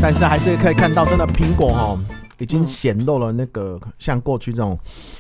但是还是可以看到，真的苹果已经显露了那个像过去这种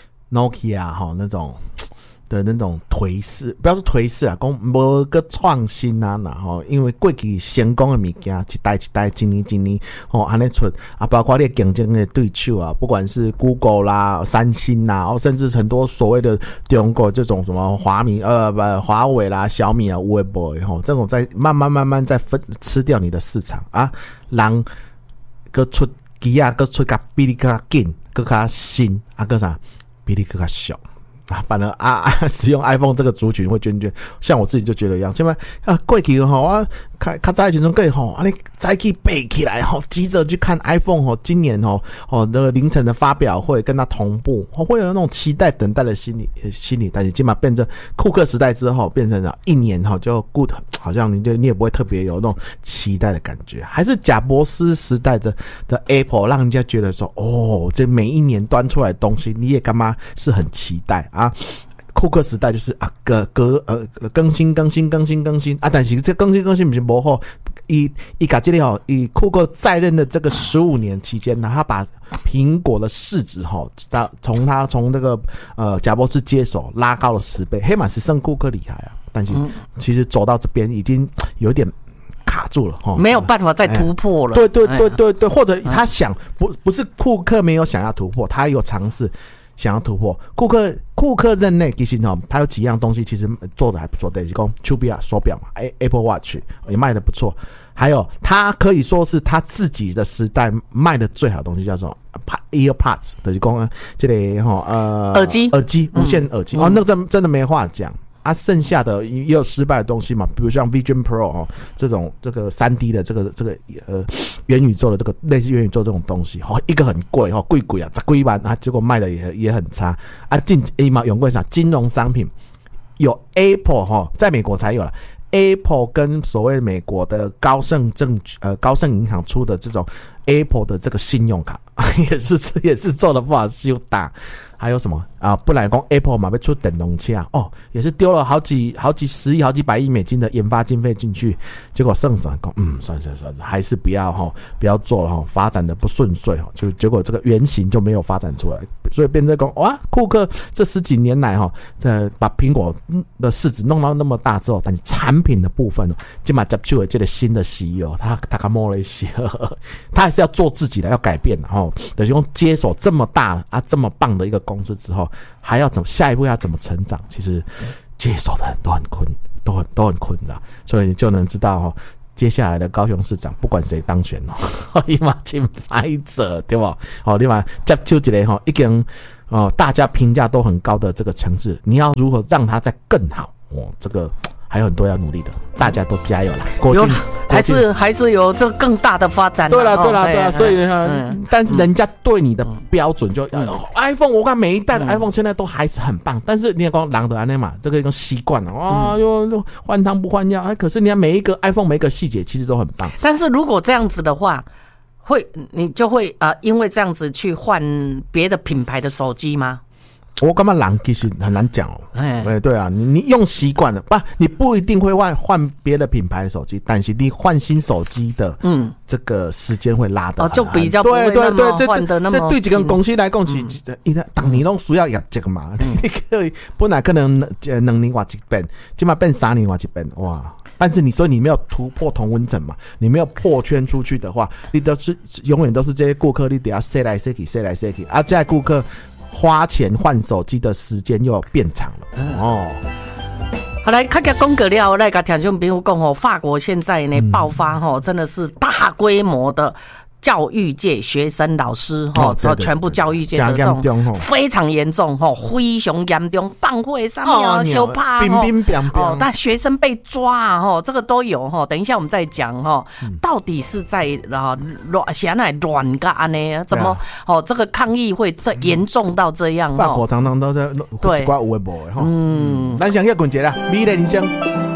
Nokia 那种的那种颓势，不要说颓势啊，讲无个创新啊，然后因为过去成功的物件一代一代，一年一年安尼出啊，包括你竞争的对手啊，不管是 Google 啦、三星啦，甚至很多所谓的中国这种什么华为啦、小米啊、微博这种在慢慢在吃掉你的市场啊，人个出机啊，个出个比你更紧，更加新啊，个啥比你更加小。反而使用 iPhone 这个族群会卷，像我自己就觉得一样。现在过去我较早以前可以你早起背起来急着去看 iPhone 今年那个凌晨的发表会跟它同步，会有那种期待等待的心理，但是今嘛变成库克时代之后，变成了一年就 good， 好像你也不会特别有那种期待的感觉，还是贾伯斯时代的 Apple 让人家觉得说这每一年端出来的东西你也干嘛是很期待啊。库克时代就是更新啊，但是这更新不是不好，以把这里以库克在任的这个15年期间呢，他把苹果的市值从那个贾伯斯接手拉高了10倍，黑马是胜库克厉害啊，但是其实走到这边已经有点卡住了没有办法再突破了。 对，或者他想不是库克没有想要突破，他有尝试想要突破。库克任内其实他有几样东西其实做的还不错，等于说手表手表嘛 ，Apple Watch 也卖的不错。还有他可以说是他自己的时代卖的最好的东西叫做 EarPods， 就是说这个耳机无线耳机那个真的没话讲。剩下的也有失败的东西嘛，比如像 Vision Pro 这种这个 3D 的这个元宇宙的这个类似元宇宙这种东西一个很贵贵啊，10几万啊，结果卖的也很差啊。用过啥金融商品有 Apple 在美国才有了。Apple 跟所谓美国的高盛银行出的这种 Apple 的这个信用卡也是做的不好修打。还有什么不然讲 Apple 嘛要出电动车也是丢了好几十亿好几百亿美金的研发经费进去，结果剩下讲算了，还是不要做了发展的不顺遂就结果这个原型就没有发展出来，所以变成讲库克这10几年来把苹果的市值弄到那么大之后，但是产品的部分现在接手了这个新的 CEO， 他看摸了一些他还是要做自己的，要改变等于说接手这么大这么棒的一个公司之后，还要下一步要怎么成长，其实接手的人都很困难，所以你就能知道接下来的高雄市长不管谁当选你嘛真歹做对吧？你嘛接手一个已经大家评价都很高的这个城市，你要如何让它再更好这个还有很多要努力的，大家都加油啦！ 还是有这更大的发展。 对啦，所以但是人家对你的标准就iPhone， 我看每一代的 iPhone 现在都还是很棒，但是你也讲人的安尼嘛，这个一种习惯了又换汤不换药，可是你看每一个 iPhone 每一个细节其实都很棒。但是如果这样子的话，你就会因为这样子去换别的品牌的手机吗？ 我感觉人其实很难讲对啊，你用习惯了你不一定会换别的品牌的手机，但是你换新手机的这个时间会拉得就比较不会那么换的那么这对几个公司来讲是当年都需要业绩嘛，你可以本来可能2年换一遍，现在变3年换一遍哇！但是你说你没有突破同温层嘛，你没有破圈出去的话，你都是永远都是这些顾客，你得要塞来塞去这些顾客花钱换手机的时间又变长了好，来看看讲过了，来跟听众朋友讲法国现在呢爆发真的是大规模的教育界学生老师全部教育界的这种非常严重非常严重，放会上面修怕但学生被抓这个都有等一下我们再讲到底是在现在乱干呢？怎么这个抗议会这严重到这样？ 法国常常都在对有的没的咱想要滚节啦，美丽人生。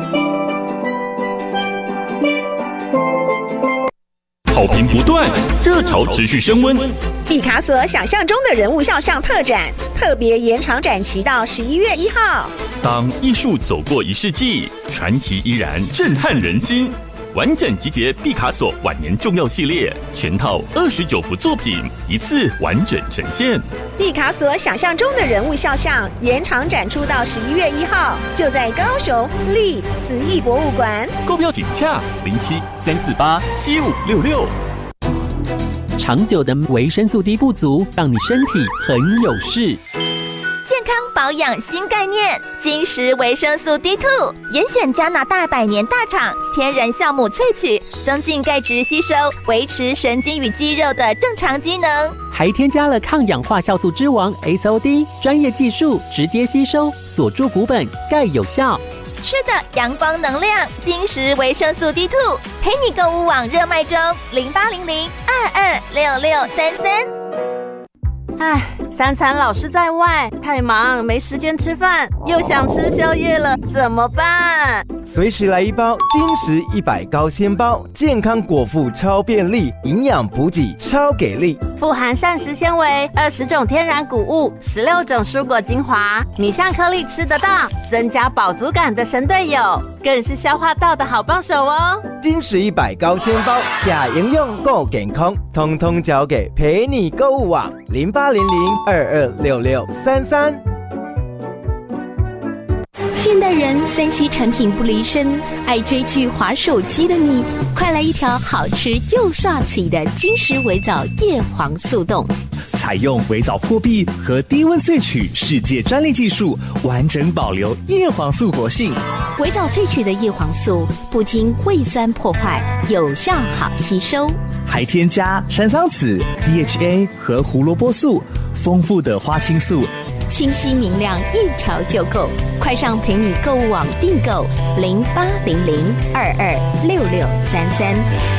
好评不断，热潮持续升温。 毕卡索想象中的人物肖像特展，特别延长展期到11月1号。 当艺术走过1世纪，传奇依然震撼人心。 完整集结毕卡索晚年重要系列，全套29幅作品，一次完整呈现。 毕卡索想象中的人物肖像延长展出到11月1号，就在高雄立慈艺博物馆。 购票请洽07-348-7566。 长久的维生素 D 不足，让你身体很有事。 健康保养新概念，金石维生素 D2， 严选加拿大100年大厂天然酵母萃取，增进钙质吸收，维持神经与肌肉的正常机能。 还添加了抗氧化酵素之王 SOD， 专业技术直接吸收，锁住骨本，钙有效。 吃的阳光能量，金石维生素 D2， 陪你购物网热卖中，0800-226633。 唉，3餐老是在外，太忙没时间吃饭，又想吃宵夜了，怎么办？ 随时来一包金石100高纤包，健康果腹超便利，营养补给超给力， 富含膳食纤维、20种天然谷物、16种蔬果精华，米香颗粒吃得到，增加饱足感的神队友，更是消化道的好帮手哦。 金石100高纤包，假营养够健康，通通交给陪你购物网0800-226633。 现代人3C 产品不离身，爱追剧滑手机的你，快来一条好吃又刷嘴的金石微藻叶黄素冻。 采用微藻破壁和低温萃取世界专利技术，完整保留叶黄素活性。 微藻萃取的叶黄素不经胃酸破坏，有效好吸收， 还添加山桑子、DHA 和胡萝卜素，丰富的花青素， 清晰明亮，一条就够。快上陪你购物网订购0800-226633。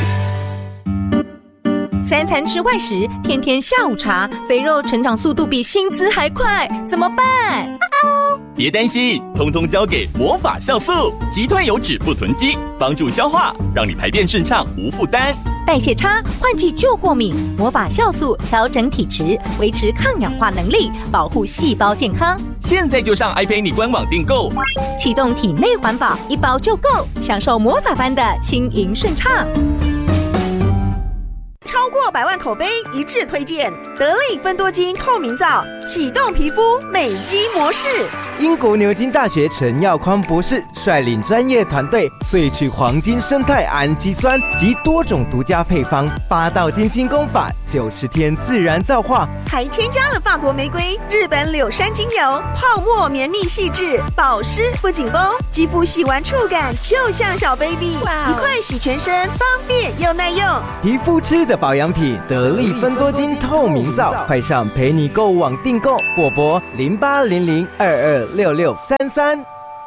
3餐吃外食，天天下午茶，肥肉成长速度比薪资还快，怎么办？ 别担心，通通交给魔法酵素，击退油脂不囤积，帮助消化，让你排便顺畅无负担。 代谢差，换季就过敏，魔法酵素调整体质，维持抗氧化能力，保护细胞健康。 现在就上 iPay 官网订购， 启动体内环保，1包就够，享受魔法般的轻盈顺畅。 超过100万口碑一致推荐得力芬多精透明皂，启动皮肤美肌模式。 英国牛津大学陈耀匡博士率领专业团队萃取黄金生态氨基酸及多种独家配方，8道精心功法，90天自然皂化， 还添加了法国玫瑰、日本柳杉精油，泡沫绵密细致，保湿不紧绷，肌肤洗完触感就像小 baby， 一块洗全身，方便又耐用。 皮肤吃的保养品，得力芬多精透明皂，快上陪你购物网订购，或拨0800-226633。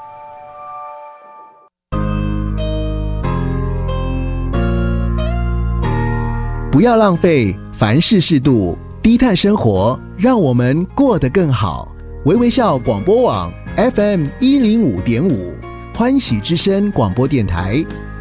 不要浪费，凡事适度，低碳生活，让我们过得更好。微微笑广播网 FM105.5，欢喜之声广播电台，